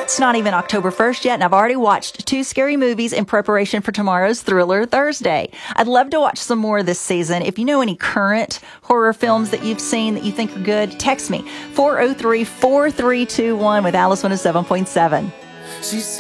It's not even October 1st yet, and I've already watched 2 scary movies in preparation for tomorrow's Thriller Thursday. I'd love to watch some more this season. If you know any current horror films that you've seen that you think are good, text me 403-4321 with Alice 107.7.